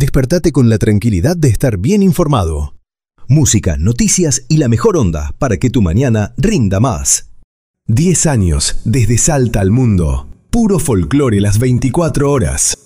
Despertate con la tranquilidad de estar bien informado. Música, noticias y la mejor onda para que tu mañana rinda más. 10 años desde Salta al mundo. Puro folclore las 24 horas.